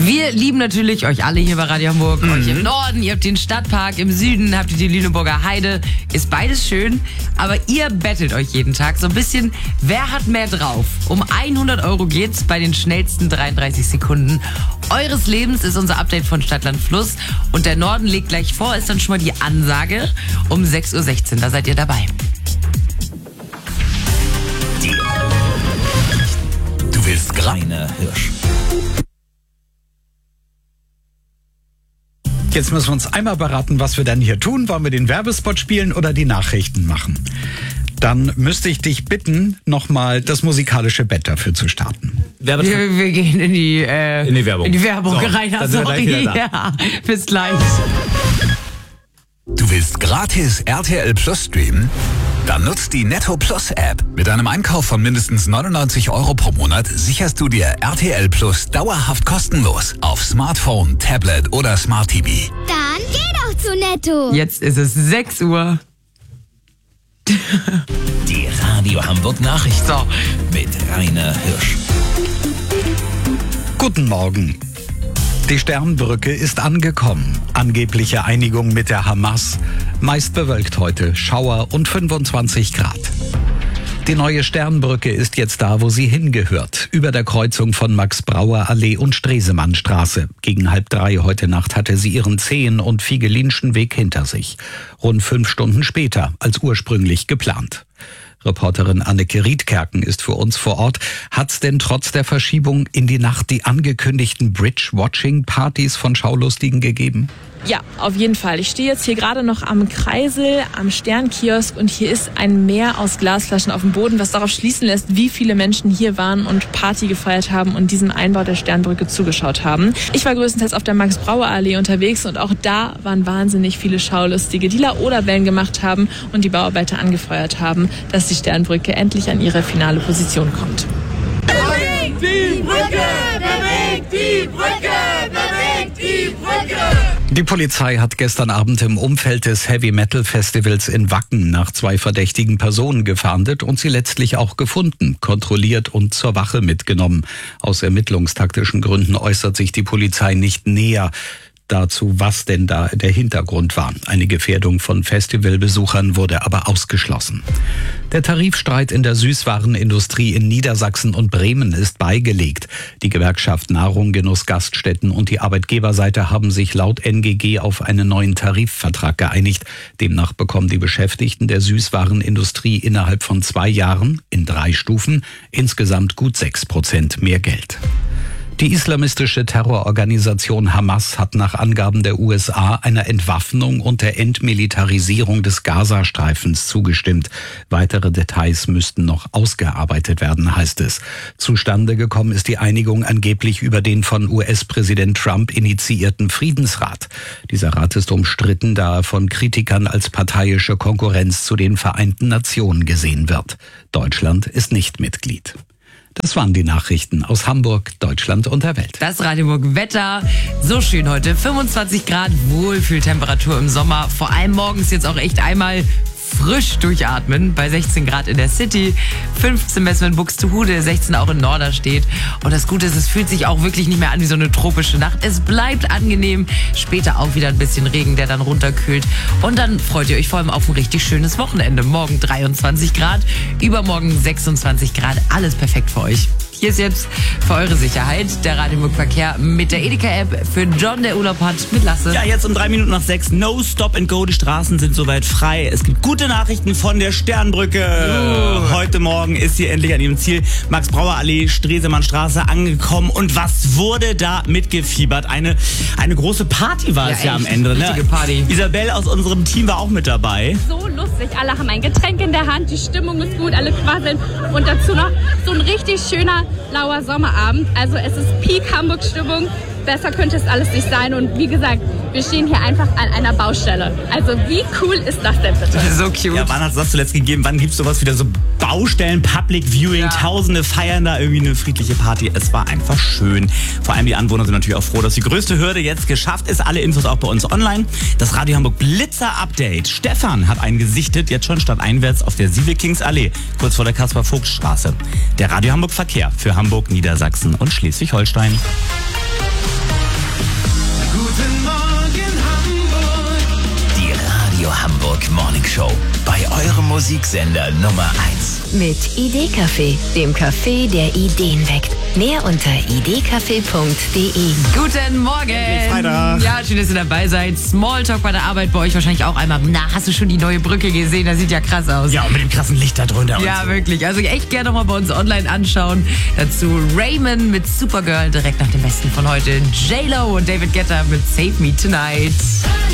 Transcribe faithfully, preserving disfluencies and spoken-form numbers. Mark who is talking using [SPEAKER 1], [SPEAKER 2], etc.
[SPEAKER 1] Wir lieben natürlich euch alle hier bei Radio Hamburg. Mhm. Euch im Norden, ihr habt den Stadtpark, im Süden habt ihr die Lüneburger Heide. Ist beides schön, aber ihr bettelt euch jeden Tag so ein bisschen, wer hat mehr drauf? Um hundert Euro geht's bei den schnellsten dreiunddreißig Sekunden eures Lebens, ist unser Update von Stadtland Fluss. Und der Norden legt gleich vor, ist dann schon mal die Ansage um sechs Uhr sechzehn. Da seid ihr dabei.
[SPEAKER 2] Die Du willst Rainer Hirsch.
[SPEAKER 3] Jetzt müssen wir uns einmal beraten, was wir denn hier tun. Wollen wir den Werbespot spielen oder die Nachrichten machen? Dann müsste ich dich bitten, nochmal das musikalische Bett dafür zu starten.
[SPEAKER 1] Wir, wir gehen in die, äh,
[SPEAKER 3] in die Werbung,
[SPEAKER 1] in die Werbung
[SPEAKER 3] so,
[SPEAKER 1] rein.
[SPEAKER 3] Dann sind wir gleich wieder da.
[SPEAKER 1] Ja, bis gleich.
[SPEAKER 2] Du willst gratis R T L Plus streamen? Dann nutzt die Netto Plus App. Mit einem Einkauf von mindestens neunundneunzig Euro pro Monat sicherst du dir R T L Plus dauerhaft kostenlos auf Smartphone, Tablet oder Smart T V.
[SPEAKER 4] Dann geh doch zu Netto.
[SPEAKER 1] Jetzt ist es sechs Uhr.
[SPEAKER 2] Die Radio Hamburg Nachrichten
[SPEAKER 1] so.
[SPEAKER 2] mit Rainer Hirsch.
[SPEAKER 3] Guten Morgen. Die Sternbrücke ist angekommen. Angebliche Einigung mit der Hamas. Meist bewölkt heute, Schauer und fünfundzwanzig Grad. Die neue Sternbrücke ist jetzt da, wo sie hingehört. Über der Kreuzung von Max-Brauer-Allee und Stresemannstraße. Gegen halb drei heute Nacht hatte sie ihren zähen und Figelinschen Weg hinter sich. Rund fünf Stunden später als ursprünglich geplant. Reporterin Anneke Riedkerken ist für uns vor Ort. Hat's denn trotz der Verschiebung in die Nacht die angekündigten Bridge-Watching-Partys von Schaulustigen gegeben?
[SPEAKER 5] Ja, auf jeden Fall. Ich stehe jetzt hier gerade noch am Kreisel, am Sternkiosk und hier ist ein Meer aus Glasflaschen auf dem Boden, was darauf schließen lässt, wie viele Menschen hier waren und Party gefeiert haben und diesem Einbau der Sternbrücke zugeschaut haben. Ich war größtenteils auf der Max-Brauer-Allee unterwegs und auch da waren wahnsinnig viele Schaulustige, die Laola-Wellen gemacht haben und die Bauarbeiter angefeuert haben, dass die Sternbrücke endlich an ihre finale Position kommt.
[SPEAKER 6] Bewegt die Brücke! Bewegt die Brücke! Bewegt die Brücke!
[SPEAKER 3] Die Polizei hat gestern Abend im Umfeld des Heavy-Metal-Festivals in Wacken nach zwei verdächtigen Personen gefahndet und sie letztlich auch gefunden, kontrolliert und zur Wache mitgenommen. Aus ermittlungstaktischen Gründen äußert sich die Polizei nicht näher dazu, was denn da der Hintergrund war. Eine Gefährdung von Festivalbesuchern wurde aber ausgeschlossen. Der Tarifstreit in der Süßwarenindustrie in Niedersachsen und Bremen ist beigelegt. Die Gewerkschaft Nahrung, Genuss, Gaststätten und die Arbeitgeberseite haben sich laut N G G auf einen neuen Tarifvertrag geeinigt. Demnach bekommen die Beschäftigten der Süßwarenindustrie innerhalb von zwei Jahren in drei Stufen insgesamt gut sechs Prozent mehr Geld. Die islamistische Terrororganisation Hamas hat nach Angaben der U S A einer Entwaffnung und der Entmilitarisierung des Gazastreifens zugestimmt. Weitere Details müssten noch ausgearbeitet werden, heißt es. Zustande gekommen ist die Einigung angeblich über den von U S-Präsident Trump initiierten Friedensrat. Dieser Rat ist umstritten, da er von Kritikern als parteiische Konkurrenz zu den Vereinten Nationen gesehen wird. Deutschland ist nicht Mitglied. Das waren die Nachrichten aus Hamburg, Deutschland und der Welt.
[SPEAKER 1] Das Radio Hamburg Wetter, so schön heute, fünfundzwanzig Grad, Wohlfühltemperatur im Sommer, vor allem morgens jetzt auch echt einmal frisch durchatmen, bei sechzehn Grad in der City, fünfzehn messen wir in Buxtehude, sechzehn auch in Norderstedt. Und das Gute ist, es fühlt sich auch wirklich nicht mehr an wie so eine tropische Nacht. Es bleibt angenehm, später auch wieder ein bisschen Regen, der dann runterkühlt. Und dann freut ihr euch vor allem auf ein richtig schönes Wochenende. Morgen dreiundzwanzig Grad, übermorgen sechsundzwanzig Grad, alles perfekt für euch. Hier ist jetzt für eure Sicherheit der Radio Hamburg Verkehr mit der Edeka-App für John, der Urlaub hat, mit Lasse.
[SPEAKER 7] Ja, jetzt um drei Minuten nach sechs. No Stop and Go. Die Straßen sind soweit frei. Es gibt gute Nachrichten von der Sternbrücke. Uh. Heute Morgen ist sie endlich an ihrem Ziel. Max-Brauer-Allee, Stresemannstraße angekommen. Und was wurde da mitgefiebert? Eine, eine große Party war ja, es ja am Ende. Ne?
[SPEAKER 1] Richtige Party.
[SPEAKER 7] Isabel aus unserem Team war auch mit dabei.
[SPEAKER 8] So lustig. Alle haben ein Getränk in der Hand. Die Stimmung ist gut. Alle quasseln. Und dazu noch so ein richtig schöner lauer Sommerabend. Also es ist Peak Hamburg-Stimmung. Besser könnte es alles nicht sein. Und wie gesagt, wir stehen hier einfach an einer Baustelle. Also wie cool ist das denn bitte?
[SPEAKER 1] So cute.
[SPEAKER 7] Ja, wann hat es das zuletzt gegeben? Wann gibt es sowas wieder? So Baustellen, Public Viewing, ja. Tausende feiern da irgendwie eine friedliche Party. Es war einfach schön. Vor allem die Anwohner sind natürlich auch froh, dass die größte Hürde jetzt geschafft ist. Alle Infos auch bei uns online. Das Radio Hamburg Blitzer Update. Stefan hat einen gesichtet, jetzt schon stadteinwärts auf der Sievekingsallee, kurz vor der Kaspar-Vogt-Straße. Der Radio Hamburg Verkehr für Hamburg, Niedersachsen und Schleswig-Holstein.
[SPEAKER 6] Guten Morgen Hamburg.
[SPEAKER 9] Die Radio Hamburg Morning Show. Bei eurem Musiksender Nummer eins.
[SPEAKER 10] Mit Idee-Café, dem Café, der Ideen weckt. Mehr unter idee-café punkt de.
[SPEAKER 1] Guten Morgen.
[SPEAKER 7] Freitag.
[SPEAKER 1] Ja, schön, dass ihr dabei seid. Smalltalk bei der Arbeit bei euch wahrscheinlich auch einmal. Na, hast du schon die neue Brücke gesehen? Das sieht ja krass aus.
[SPEAKER 7] Ja, und mit dem krassen Licht da drunter. und
[SPEAKER 1] Ja,
[SPEAKER 7] so.
[SPEAKER 1] wirklich. Also echt gerne nochmal bei uns online anschauen. Dazu Raymond mit Supergirl direkt nach dem Besten von heute. J-Lo und David Guetta mit Save Me Tonight.